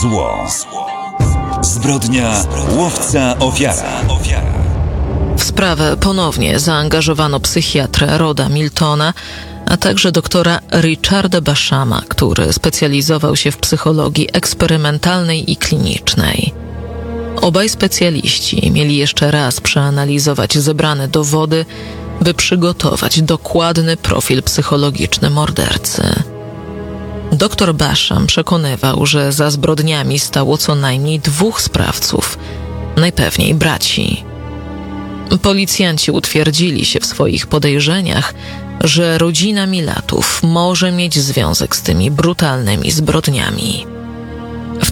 Zło. Zbrodnia, łowca, ofiara. W sprawę ponownie zaangażowano psychiatrę Roda Miltona, a także doktora Richarda Bashama, który specjalizował się w psychologii eksperymentalnej i klinicznej. Obaj specjaliści mieli jeszcze raz przeanalizować zebrane dowody, by przygotować dokładny profil psychologiczny mordercy. Doktor Basham przekonywał, że za zbrodniami stało co najmniej 2 sprawców, najpewniej braci. Policjanci utwierdzili się w swoich podejrzeniach, że rodzina Milatów może mieć związek z tymi brutalnymi zbrodniami. W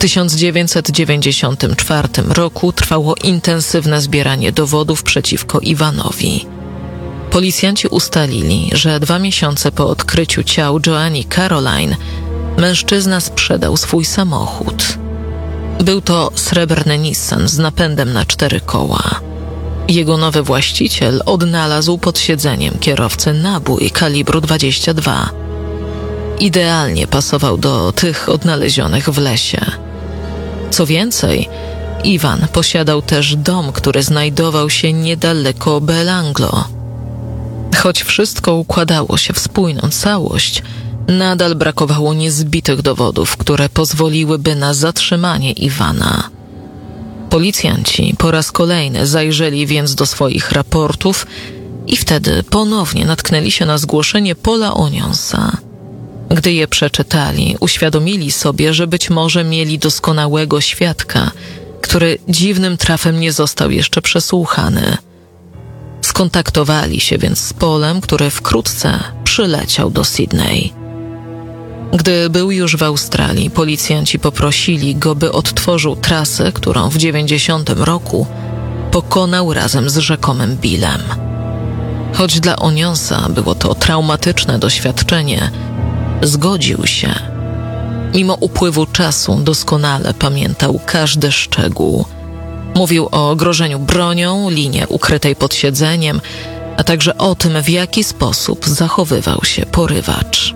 1994 roku trwało intensywne zbieranie dowodów przeciwko Ivanowi. Policjanci ustalili, że 2 miesiące po odkryciu ciał Joanny Caroline mężczyzna sprzedał swój samochód. Był to srebrny Nissan z napędem na 4 koła. Jego nowy właściciel odnalazł pod siedzeniem kierowcy nabój kalibru 22. Idealnie pasował do tych odnalezionych w lesie. Co więcej, Ivan posiadał też dom, który znajdował się niedaleko Belanglo. Choć wszystko układało się w spójną całość, nadal brakowało niezbitych dowodów, które pozwoliłyby na zatrzymanie Ivana. Policjanci po raz kolejny zajrzeli więc do swoich raportów i wtedy ponownie natknęli się na zgłoszenie Paula Onionsa. Gdy je przeczytali, uświadomili sobie, że być może mieli doskonałego świadka, który dziwnym trafem nie został jeszcze przesłuchany. Skontaktowali się więc z Paulem, który wkrótce przyleciał do Sydney. Gdy był już w Australii, policjanci poprosili go, by odtworzył trasę, którą w 90 roku pokonał razem z rzekomym Billem. Choć dla Onionsa było to traumatyczne doświadczenie, zgodził się. Mimo upływu czasu doskonale pamiętał każdy szczegół. Mówił o grożeniu bronią, linie ukrytej pod siedzeniem, a także o tym, w jaki sposób zachowywał się porywacz.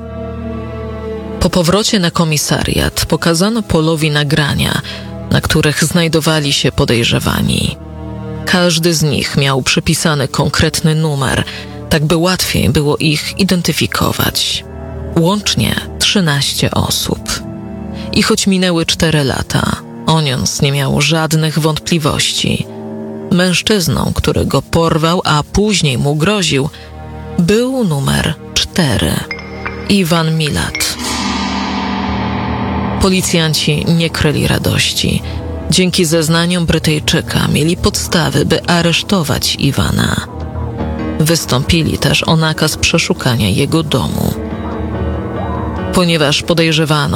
Po powrocie na komisariat pokazano Paulowi nagrania, na których znajdowali się podejrzewani. Każdy z nich miał przypisany konkretny numer, tak by łatwiej było ich identyfikować. Łącznie 13 osób. I choć minęły 4 lata, Onions nie miał żadnych wątpliwości. Mężczyzną, który go porwał, a później mu groził, był numer 4. Ivan Milat. Policjanci nie kryli radości. Dzięki zeznaniom Brytyjczyka mieli podstawy, by aresztować Ivana. Wystąpili też o nakaz przeszukania jego domu. Ponieważ podejrzewano,